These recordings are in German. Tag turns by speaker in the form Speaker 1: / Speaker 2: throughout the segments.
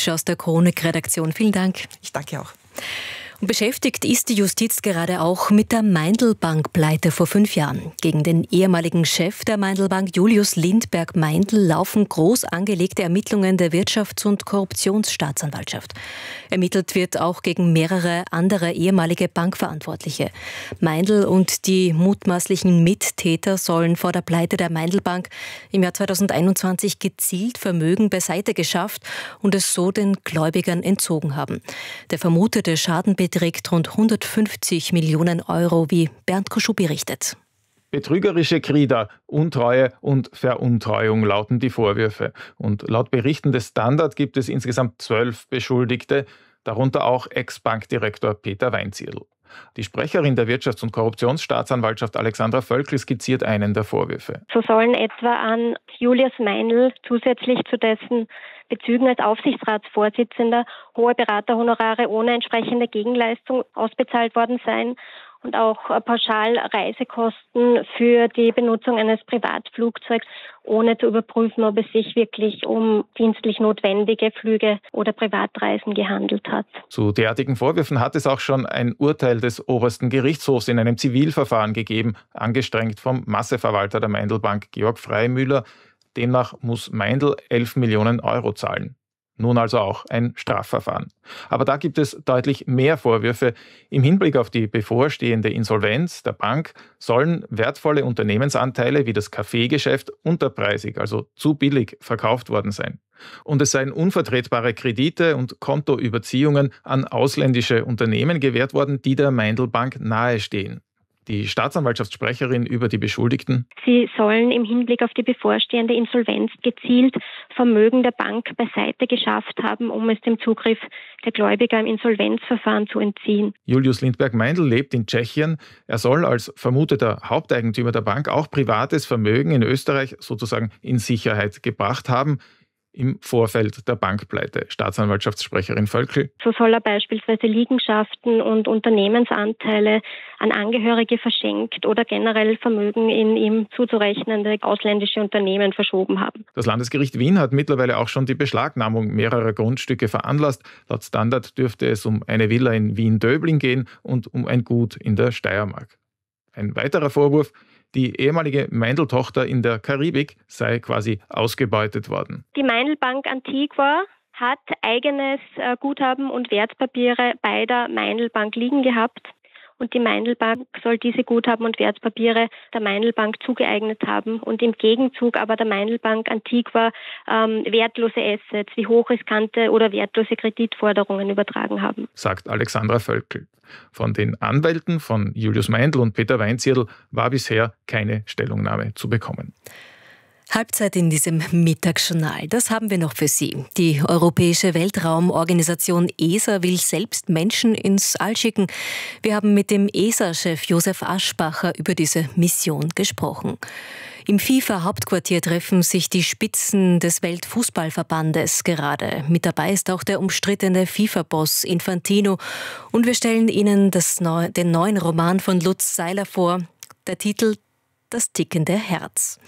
Speaker 1: Fisch aus der Chronik-Redaktion. Vielen Dank.
Speaker 2: Ich danke auch.
Speaker 1: Und beschäftigt ist die Justiz gerade auch mit der Meindl-Bank-Pleite vor 5 Jahren. Gegen den ehemaligen Chef der Meindl-Bank, Julius Lindberg-Meindl, laufen groß angelegte Ermittlungen der Wirtschafts- und Korruptionsstaatsanwaltschaft. Ermittelt wird auch gegen mehrere andere ehemalige Bankverantwortliche. Meindl und die mutmaßlichen Mittäter sollen vor der Pleite der Meindl-Bank im Jahr 2021 gezielt Vermögen beiseite geschafft und es so den Gläubigern entzogen haben. Der vermutete Schaden beträgt rund 150 Millionen Euro, wie Bernd Koschuh berichtet.
Speaker 3: Betrügerische Krieger, Untreue und Veruntreuung lauten die Vorwürfe. Und laut Berichten des Standard gibt es insgesamt 12 Beschuldigte, darunter auch Ex-Bankdirektor Peter Weinzierl. Die Sprecherin der Wirtschafts- und Korruptionsstaatsanwaltschaft Alexandra Völkl skizziert einen der Vorwürfe.
Speaker 4: So sollen etwa an Julius Meindl zusätzlich zu dessen Bezügen als Aufsichtsratsvorsitzender hohe Beraterhonorare ohne entsprechende Gegenleistung ausbezahlt worden sein und auch pauschal Reisekosten für die Benutzung eines Privatflugzeugs, ohne zu überprüfen, ob es sich wirklich um dienstlich notwendige Flüge oder Privatreisen gehandelt hat.
Speaker 3: Zu derartigen Vorwürfen hat es auch schon ein Urteil des obersten Gerichtshofs in einem Zivilverfahren gegeben, angestrengt vom Masseverwalter der Meindl-Bank, Georg Freimüller. Demnach muss Meindl 11 Millionen Euro zahlen. Nun also auch ein Strafverfahren. Aber da gibt es deutlich mehr Vorwürfe. Im Hinblick auf die bevorstehende Insolvenz der Bank sollen wertvolle Unternehmensanteile wie das Kaffeegeschäft unterpreisig, also zu billig, verkauft worden sein. Und es seien unvertretbare Kredite und Kontoüberziehungen an ausländische Unternehmen gewährt worden, die der Meindl-Bank nahestehen. Die Staatsanwaltschaftssprecherin über die Beschuldigten:
Speaker 4: Sie sollen im Hinblick auf die bevorstehende Insolvenz gezielt Vermögen der Bank beiseite geschafft haben, um es dem Zugriff der Gläubiger im Insolvenzverfahren zu entziehen.
Speaker 3: Julius Lindberg-Meindl lebt in Tschechien. Er soll als vermuteter Haupteigentümer der Bank auch privates Vermögen in Österreich sozusagen in Sicherheit gebracht haben. Im Vorfeld der Bankpleite. Staatsanwaltschaftssprecherin Völkl:
Speaker 4: So soll er beispielsweise Liegenschaften und Unternehmensanteile an Angehörige verschenkt oder generell Vermögen in ihm zuzurechnende ausländische Unternehmen verschoben haben.
Speaker 3: Das Landesgericht Wien hat mittlerweile auch schon die Beschlagnahmung mehrerer Grundstücke veranlasst. Laut Standard dürfte es um eine Villa in Wien-Döbling gehen und um ein Gut in der Steiermark. Ein weiterer Vorwurf: Die ehemalige Meindl-Tochter in der Karibik sei quasi ausgebeutet worden.
Speaker 4: Die Meindl-Bank Antigua hat eigenes Guthaben und Wertpapiere bei der Meindl-Bank liegen gehabt. Und die Meindl-Bank soll diese Guthaben und Wertpapiere der Meindl-Bank zugeeignet haben und im Gegenzug aber der Meindl-Bank Antigua wertlose Assets wie hochriskante oder wertlose Kreditforderungen übertragen haben,
Speaker 3: sagt Alexandra Völkl. Von den Anwälten von Julius Meindl und Peter Weinzierl war bisher keine Stellungnahme zu bekommen.
Speaker 1: Halbzeit in diesem Mittagsjournal. Das haben wir noch für Sie. Die Europäische Weltraumorganisation ESA will selbst Menschen ins All schicken. Wir haben mit dem ESA-Chef Josef Aschbacher über diese Mission gesprochen. Im FIFA-Hauptquartier treffen sich die Spitzen des Weltfußballverbandes gerade. Mit dabei ist auch der umstrittene FIFA-Boss Infantino. Und wir stellen Ihnen den neuen Roman von Lutz Seiler vor. Der Titel: Das tickende Herz.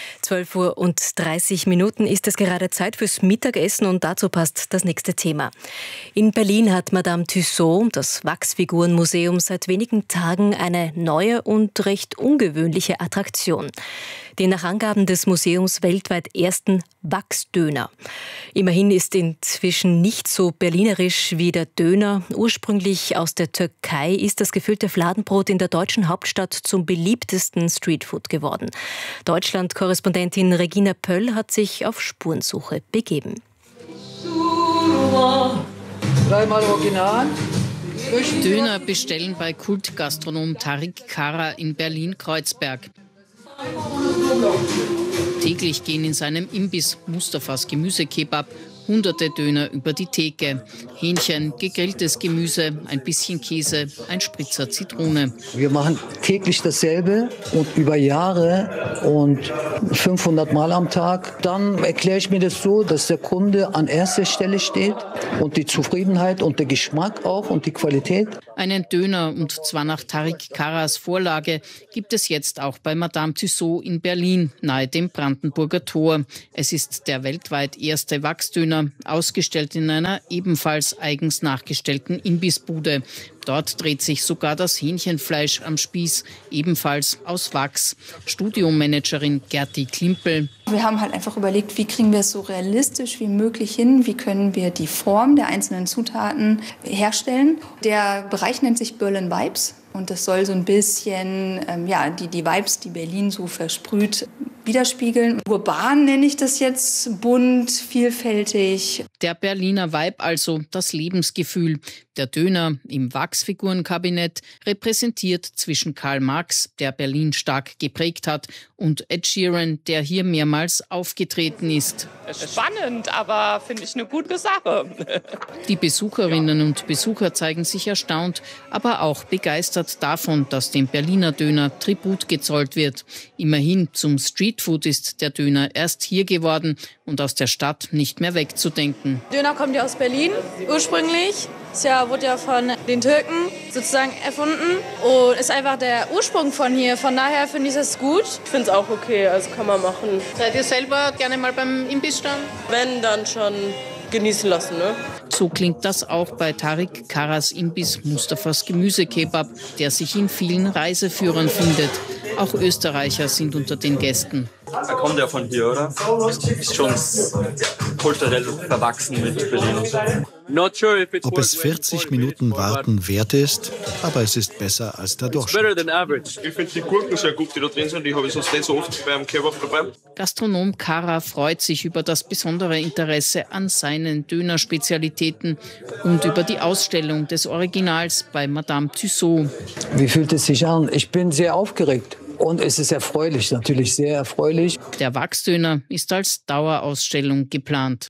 Speaker 1: 12:30 Uhr ist es gerade Zeit fürs Mittagessen und dazu passt das nächste Thema. In Berlin hat Madame Tussauds, das Wachsfigurenmuseum, seit wenigen Tagen eine neue und recht ungewöhnliche Attraktion. Den nach Angaben des Museums weltweit ersten Wachsdöner. Immerhin ist inzwischen nicht so berlinerisch wie der Döner. Ursprünglich aus der Türkei ist das gefüllte Fladenbrot in der deutschen Hauptstadt zum beliebtesten Streetfood geworden. Deutschland-Korrespondentin Regina Pöll hat sich auf Spurensuche begeben.
Speaker 5: Dreimal Original.
Speaker 6: Döner bestellen bei Kultgastronom Tariq Kara in Berlin-Kreuzberg. Täglich gehen in seinem Imbiss Mustafas Gemüsekebab hunderte Döner über die Theke. Hähnchen, gegrilltes Gemüse, ein bisschen Käse, ein Spritzer Zitrone.
Speaker 5: Wir machen täglich dasselbe und über Jahre und 500 Mal am Tag. Dann erkläre ich mir das so, dass der Kunde an erster Stelle steht und die Zufriedenheit und der Geschmack auch und die Qualität.
Speaker 6: Einen Döner, und zwar nach Tariq Karas Vorlage, gibt es jetzt auch bei Madame Tussauds in Berlin, nahe dem Brandenburger Tor. Es ist der weltweit erste Wachsdöner, ausgestellt in einer ebenfalls eigens nachgestellten Imbissbude. Dort dreht sich sogar das Hähnchenfleisch am Spieß, ebenfalls aus Wachs. Studiomanagerin Gerti Klimpel.
Speaker 2: Wir haben halt einfach überlegt, wie kriegen wir es so realistisch wie möglich hin, wie können wir die Form der einzelnen Zutaten herstellen. Der Bereich nennt sich Berlin Vibes und das soll so ein bisschen die Vibes, die Berlin so versprüht, widerspiegeln. Urban nenne ich das jetzt, bunt, vielfältig.
Speaker 6: Der Berliner Vibe, also das Lebensgefühl. Der Döner im Wachsfigurenkabinett repräsentiert zwischen Karl Marx, der Berlin stark geprägt hat, und Ed Sheeran, der hier mehrmals aufgetreten ist.
Speaker 7: Spannend, aber finde ich eine gute Sache.
Speaker 6: Die Besucherinnen und Besucher zeigen sich erstaunt, aber auch begeistert davon, dass dem Berliner Döner Tribut gezollt wird. Immerhin, zum Streetfood ist der Döner erst hier geworden und aus der Stadt nicht mehr wegzudenken.
Speaker 8: Döner kommt ja aus Berlin ursprünglich. Wurde ja von den Türken sozusagen erfunden und ist einfach der Ursprung von hier. Von daher finde ich es gut.
Speaker 7: Ich finde es auch okay, also kann man machen.
Speaker 6: Seid ihr selber gerne mal beim Imbissstand?
Speaker 7: Wenn, dann schon genießen lassen, ne?
Speaker 6: So klingt das auch bei Tariq Karas Imbiss Mustafas Gemüsekebab, der sich in vielen Reiseführern findet. Auch Österreicher sind unter den Gästen.
Speaker 9: Er kommt ja von hier, oder? Ist schon kulturell verwachsen mit Berlin.
Speaker 10: Ob es 40 Minuten Warten wert ist, aber es ist besser als der Durchschnitt.
Speaker 9: Ich finde die Gurken sehr gut, die da drin sind. Die habe ich sonst nicht so oft beim Kebab dabei.
Speaker 6: Gastronom Kara freut sich über das besondere Interesse an seinen Dönerspezialitäten und über die Ausstellung des Originals bei Madame Tussauds.
Speaker 5: Wie fühlt es sich an? Ich bin sehr aufgeregt. Und es ist erfreulich, natürlich sehr erfreulich.
Speaker 6: Der Wachsdöner ist als Dauerausstellung geplant.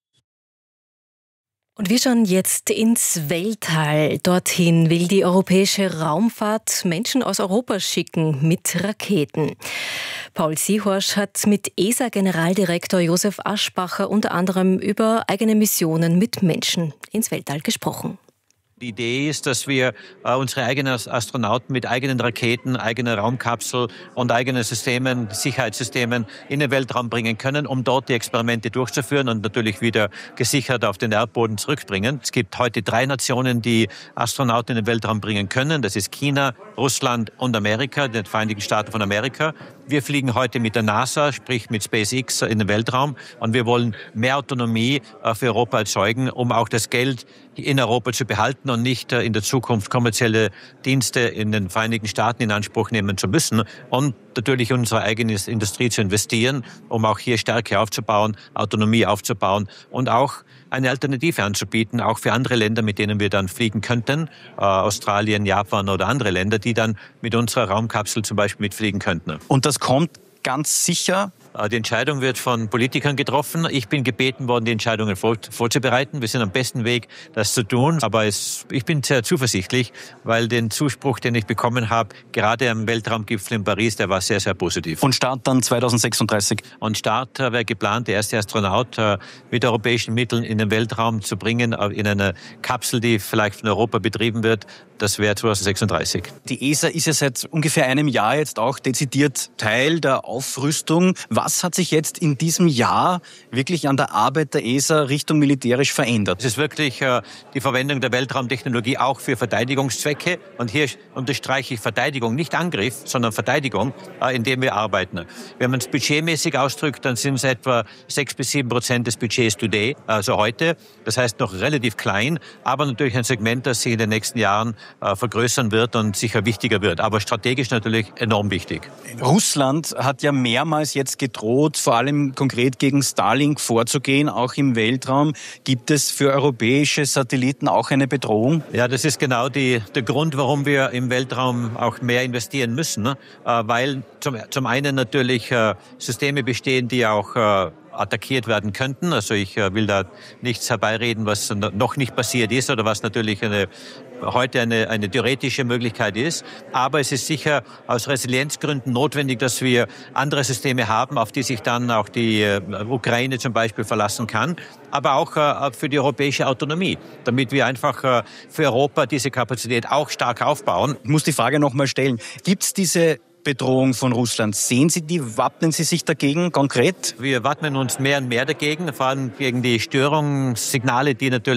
Speaker 1: Und wir schauen jetzt ins Weltall. Dorthin will die europäische Raumfahrt Menschen aus Europa schicken mit Raketen. Paul Seehorsch hat mit ESA-Generaldirektor Josef Aschbacher unter anderem über eigene Missionen mit Menschen ins Weltall gesprochen.
Speaker 11: Die Idee ist, dass wir unsere eigenen Astronauten mit eigenen Raketen, eigener Raumkapsel und eigenen Systemen, Sicherheitssystemen in den Weltraum bringen können, um dort die Experimente durchzuführen und natürlich wieder gesichert auf den Erdboden zurückbringen. Es gibt heute 3 Nationen, die Astronauten in den Weltraum bringen können. Das ist China, Russland und Amerika, die Vereinigten Staaten von Amerika. Wir fliegen heute mit der NASA, sprich mit SpaceX, in den Weltraum. Und wir wollen mehr Autonomie für Europa erzeugen, um auch das Geld in Europa zu behalten und nicht in der Zukunft kommerzielle Dienste in den Vereinigten Staaten in Anspruch nehmen zu müssen. Und natürlich unsere eigene Industrie zu investieren, um auch hier Stärke aufzubauen, Autonomie aufzubauen und auch eine Alternative anzubieten, auch für andere Länder, mit denen wir dann fliegen könnten, Australien, Japan oder andere Länder, die dann mit unserer Raumkapsel zum Beispiel mitfliegen könnten.
Speaker 12: Und das kommt ganz sicher?
Speaker 11: Die Entscheidung wird von Politikern getroffen. Ich bin gebeten worden, die Entscheidungen vorzubereiten. Wir sind am besten Weg, das zu tun. Aber ich bin sehr zuversichtlich, weil den Zuspruch, den ich bekommen habe, gerade am Weltraumgipfel in Paris, der war sehr, sehr positiv.
Speaker 12: Und Start dann 2036?
Speaker 11: Und Start wäre geplant, der erste Astronaut mit europäischen Mitteln in den Weltraum zu bringen, in eine Kapsel, die vielleicht von Europa betrieben wird. Das wäre 2036.
Speaker 12: Die ESA ist ja seit ungefähr einem Jahr jetzt auch dezidiert Teil der Aufrüstung. Was hat sich jetzt in diesem Jahr wirklich an der Arbeit der ESA Richtung militärisch verändert?
Speaker 11: Es ist wirklich die Verwendung der Weltraumtechnologie auch für Verteidigungszwecke. Und hier unterstreiche ich Verteidigung, nicht Angriff, sondern Verteidigung, indem wir arbeiten. Wenn man es budgetmäßig ausdrückt, dann sind es etwa 6-7% des Budgets today, also heute. Das heißt noch relativ klein, aber natürlich ein Segment, das sich in den nächsten Jahren vergrößern wird und sicher wichtiger wird. Aber strategisch natürlich enorm wichtig.
Speaker 12: Russland hat ja mehrmals jetzt gedroht, vor allem konkret gegen Starlink vorzugehen, auch im Weltraum. Gibt es für europäische Satelliten auch eine Bedrohung?
Speaker 11: Ja, das ist genau der Grund, warum wir im Weltraum auch mehr investieren müssen. Weil zum einen natürlich Systeme bestehen, die auch attackiert werden könnten. Also ich will da nichts herbeireden, was noch nicht passiert ist oder was natürlich heute eine theoretische Möglichkeit ist. Aber es ist sicher aus Resilienzgründen notwendig, dass wir andere Systeme haben, auf die sich dann auch die Ukraine zum Beispiel verlassen kann. Aber auch für die europäische Autonomie, damit wir einfach für Europa diese Kapazität auch stark aufbauen.
Speaker 12: Ich muss die Frage noch mal stellen. Gibt es diese Bedrohung von Russland? Sehen Sie die? Wappnen Sie sich dagegen konkret?
Speaker 11: Wir wappnen uns mehr und mehr dagegen, vor allem gegen die Störungssignale, die natürlich